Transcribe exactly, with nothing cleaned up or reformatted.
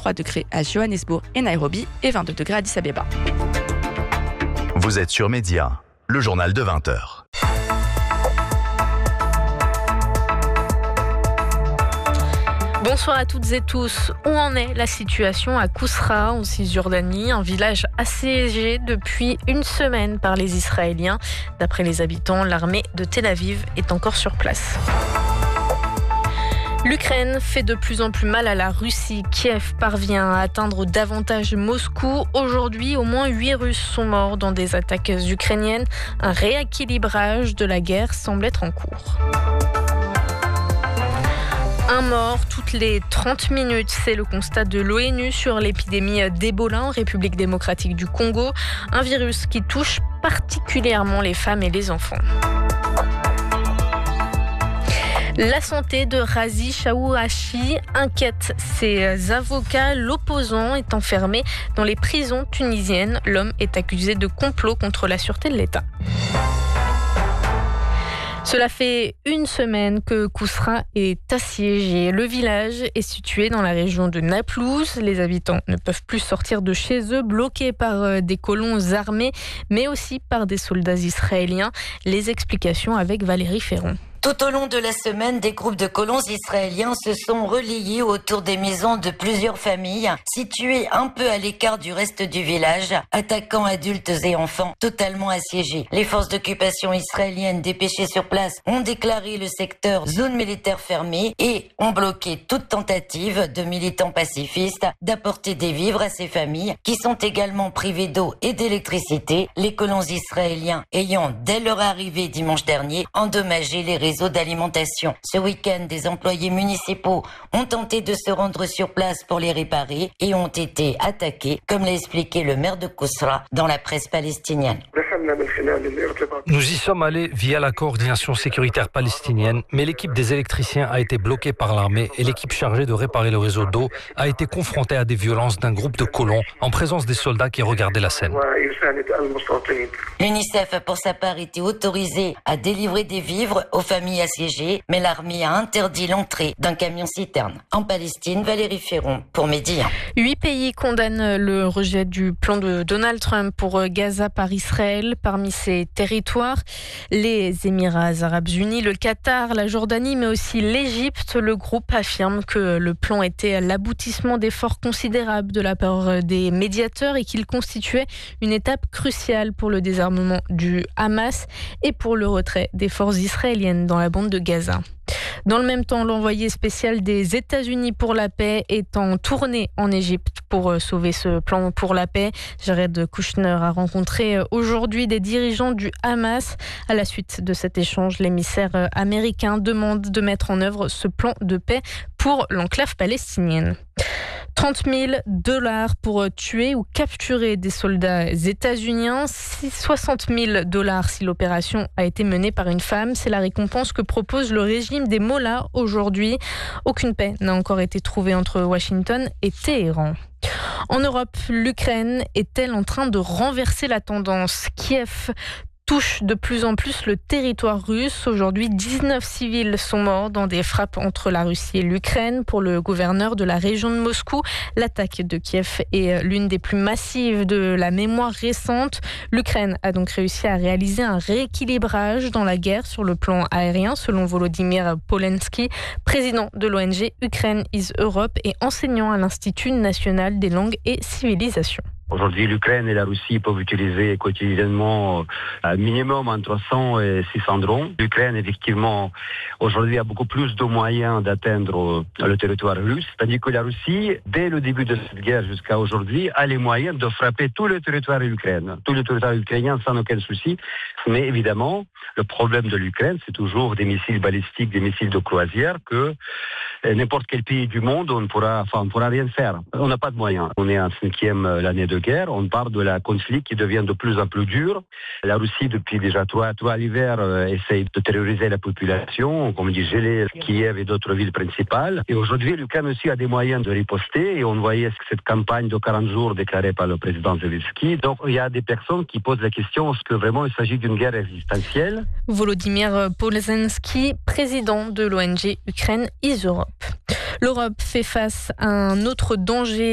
vingt-trois degrés à Johannesburg et Nairobi et vingt-deux degrés à Addis Abeba. Vous êtes sur Média, le journal de vingt heures. Bonsoir à toutes et tous. Où en est la situation à Kousra, en Cisjordanie, un village assiégé depuis une semaine par les Israéliens. D'après les habitants, l'armée de Tel Aviv est encore sur place. L'Ukraine fait de plus en plus mal à la Russie. Kiev parvient à atteindre davantage Moscou. Aujourd'hui, au moins huit Russes sont morts dans des attaques ukrainiennes. Un rééquilibrage de la guerre semble être en cours. Un mort toutes les trente minutes, c'est le constat de l'ONU sur l'épidémie d'Ebola en République démocratique du Congo, un virus qui touche particulièrement les femmes et les enfants. La santé de Razi Chaouachi inquiète ses avocats. L'opposant est enfermé dans les prisons tunisiennes. L'homme est accusé de complot contre la sûreté de l'État. Cela fait une semaine que Kousra est assiégé. Le village est situé dans la région de Naplouse. Les habitants ne peuvent plus sortir de chez eux, bloqués par des colons armés, mais aussi par des soldats israéliens. Les explications avec Valérie Ferron. Tout au long de la semaine, des groupes de colons israéliens se sont relayés autour des maisons de plusieurs familles, situées un peu à l'écart du reste du village, attaquant adultes et enfants totalement assiégés. Les forces d'occupation israéliennes dépêchées sur place ont déclaré le secteur zone militaire fermée et ont bloqué toute tentative de militants pacifistes d'apporter des vivres à ces familles qui sont également privées d'eau et d'électricité, les colons israéliens ayant, dès leur arrivée dimanche dernier, endommagé les réseaux d'alimentation. Ce week-end, des employés municipaux ont tenté de se rendre sur place pour les réparer et ont été attaqués, comme l'a expliqué le maire de Kousra dans la presse palestinienne. Nous y sommes allés via la coordination sécuritaire palestinienne, mais l'équipe des électriciens a été bloquée par l'armée et l'équipe chargée de réparer le réseau d'eau a été confrontée à des violences d'un groupe de colons en présence des soldats qui regardaient la scène. L'UNICEF, pour sa part, était autorisé à délivrer des vivres aux familles assiégées, mais l'armée a interdit l'entrée d'un camion-citerne. En Palestine, Valérie Ferron pour Média. Huit pays condamnent le rejet du plan de Donald Trump pour Gaza par Israël. Parmi ces territoires, les Émirats arabes unis, le Qatar, la Jordanie, mais aussi l'Égypte. Le groupe affirme que le plan était l'aboutissement d'efforts considérables de la part des médiateurs et qu'il constituait une étape cruciale pour le désarmement du Hamas et pour le retrait des forces israéliennes dans la bande de Gaza. Dans le même temps, l'envoyé spécial des États-Unis pour la paix est en tournée en Égypte pour sauver ce plan pour la paix. Jared Kushner a rencontré aujourd'hui des dirigeants du Hamas. À la suite de cet échange, l'émissaire américain demande de mettre en œuvre ce plan de paix pour l'enclave palestinienne. trente mille dollars pour tuer ou capturer des soldats états-uniens, soixante mille dollars si l'opération a été menée par une femme. C'est la récompense que propose le régime des mollahs aujourd'hui. Aucune paix n'a encore été trouvée entre Washington et Téhéran. En Europe, l'Ukraine est-elle en train de renverser la tendance ? Kiev touche de plus en plus le territoire russe. Aujourd'hui, dix-neuf civils sont morts dans des frappes entre la Russie et l'Ukraine. Pour le gouverneur de la région de Moscou, l'attaque de Kiev est l'une des plus massives de la mémoire récente. L'Ukraine a donc réussi à réaliser un rééquilibrage dans la guerre sur le plan aérien, selon Volodymyr Polensky, président de l'O N G Ukraine is Europe et enseignant à l'Institut national des langues et civilisations. Aujourd'hui, l'Ukraine et la Russie peuvent utiliser quotidiennement un minimum entre cent et six cents drones. L'Ukraine, effectivement, aujourd'hui a beaucoup plus de moyens d'atteindre le territoire russe, tandis que la Russie, dès le début de cette guerre jusqu'à aujourd'hui, a les moyens de frapper tout le territoire ukrainien, tout le territoire ukrainien sans aucun souci. Mais évidemment, le problème de l'Ukraine, c'est toujours des missiles balistiques, des missiles de croisière que n'importe quel pays du monde, on ne pourra, enfin, on ne pourra rien faire. On n'a pas de moyens. On est en cinquième l'année de guerre. On parle de la conflit qui devient de plus en plus dur. La Russie, depuis déjà trois, trois hivers, euh, essaye de terroriser la population, comme dit, geler Kiev et d'autres villes principales. Et aujourd'hui, l'Ukraine aussi a des moyens de riposter. Et on voyait cette campagne de quarante jours déclarée par le président Zelensky. Donc, il y a des personnes qui posent la question, est-ce que vraiment il s'agit d'une guerre existentielle ? Volodymyr Polensky, président de l'O N G Ukraine is Europe. L'Europe fait face à un autre danger.